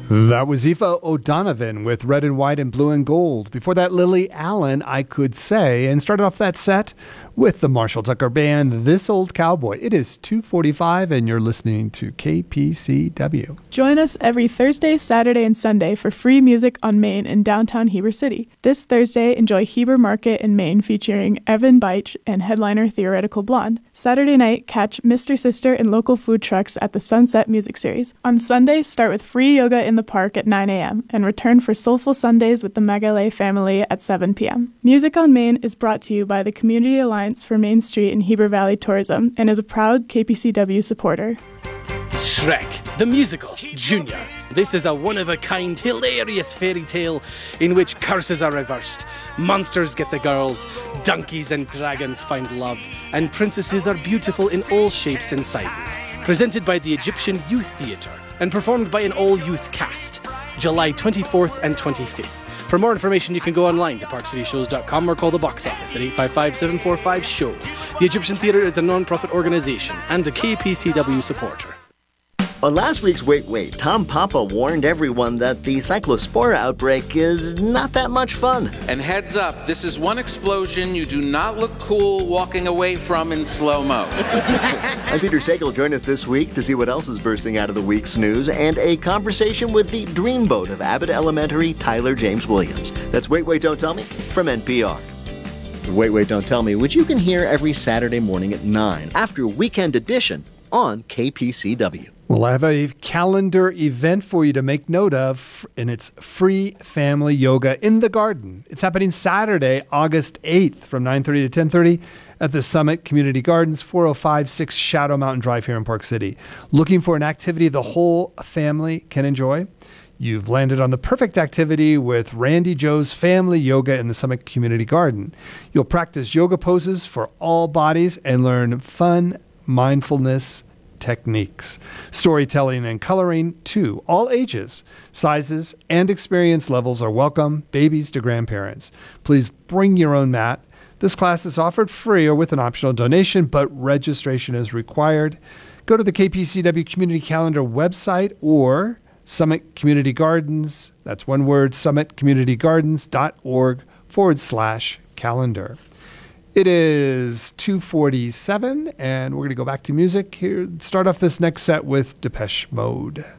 That was Aoife O'Donovan with Red and White and Blue and Gold. Before that, Lily Allen, I Could Say, and started off that set with the Marshall Tucker Band, This Old Cowboy. It is 2:45 and you're listening to KPCW. Join us every Thursday, Saturday, and Sunday for free music on Main in downtown Heber City. This Thursday, enjoy Heber Market in Maine featuring Evan Beich and headliner Theoretical Blonde. Saturday night, catch Mr. Sister and local food trucks at the Sunset Music Series. On Sunday, start with free yoga in the park at 9 a.m. and return for Soulful Sundays with the Magalay family at 7 p.m. Music on Main is brought to you by the Community Alliance for Main Street and Heber Valley Tourism and is a proud KPCW supporter. Shrek, the musical, Junior. This is a one-of-a-kind, hilarious fairy tale in which curses are reversed, monsters get the girls, donkeys and dragons find love, and princesses are beautiful in all shapes and sizes. Presented by the Egyptian Youth Theatre and performed by an all-youth cast, July 24th and 25th. For more information, you can go online to parkcityshows.com or call the box office at 855-745-SHOW. The Egyptian Theatre is a non-profit organisation and a KPCW supporter. On last week's Wait, Tom Papa warned everyone that the cyclospora outbreak is not that much fun. And heads up, this is one explosion you do not look cool walking away from in slow-mo. I'm Peter Sagal. Join us this week to see what else is bursting out of the week's news and a conversation with the dreamboat of Abbott Elementary, Tyler James Williams. That's Wait, Don't Tell Me from NPR. Wait, Don't Tell Me, which you can hear every Saturday morning at 9 after Weekend Edition on KPCW. Well, I have a calendar event for you to make note of, and it's free family yoga in the garden. It's happening Saturday, August 8th from 9:30 to 10:30 at the Summit Community Gardens, 4056 Shadow Mountain Drive here in Park City. Looking for an activity the whole family can enjoy? You've landed on the perfect activity with Randy Joe's Family Yoga in the Summit Community Garden. You'll practice yoga poses for all bodies and learn fun mindfulness techniques, storytelling and coloring too. All ages, sizes, and experience levels are welcome, babies to grandparents. Please bring your own mat. This class is offered free or with an optional donation, but registration is required. Go to the KPCW Community Calendar website or Summit Community Gardens, that's one word, summitcommunitygardens.org/calendar. It is 2:47, and we're going to go back to music here. Start off this next set with Depeche Mode.